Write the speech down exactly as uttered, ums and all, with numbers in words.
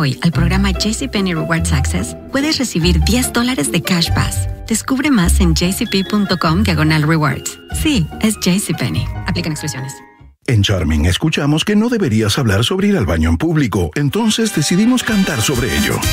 hoy al programa JCPenney Rewards Access, puedes recibir diez dólares de Cash Pass. Descubre más en jcp.com diagonal rewards. Sí, es JCPenney. Aplican exclusiones. En Charming escuchamos que no deberías hablar sobre ir al baño en público, entonces decidimos cantar sobre ello.